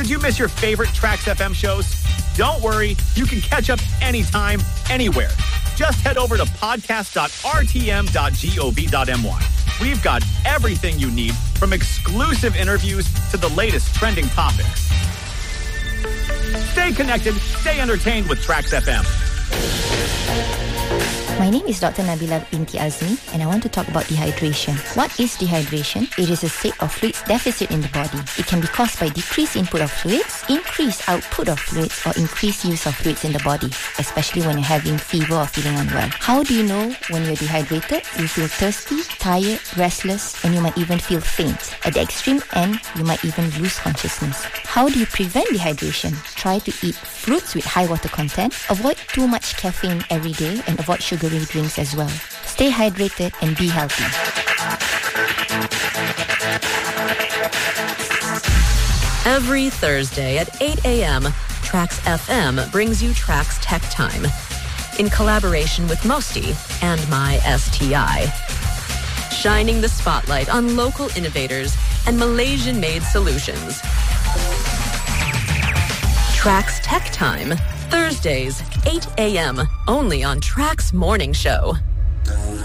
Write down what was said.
Did you miss your favorite Trax FM shows? Don't worry, you can catch up anytime, anywhere. Just head over to podcast.rtm.gov.my. We've got everything you need, from exclusive interviews to the latest trending topics. Stay connected, stay entertained with Trax FM. My name is Dr. Nabila Binti Azmi, and I want to talk about dehydration. What is dehydration? It is a state of fluids deficit in the body. It can be caused by decreased input of fluids, increased output of fluids, or increased use of fluids in the body, especially when you're having fever or feeling unwell. How do you know when you're dehydrated? You feel thirsty, tired, restless, and you might even feel faint. At the extreme end, you might even lose consciousness. How do you prevent dehydration? Try to eat fruits with high water content, avoid too much caffeine every day, and avoid sugary drinks as well. Stay hydrated and be healthy. Every Thursday at 8 a.m., Trax FM brings you Trax Tech Time in collaboration with Mosti and My STI. Shining the spotlight on local innovators and Malaysian-made solutions. Trax Tech Time, Thursdays, 8 a.m., only on Trax Morning Show.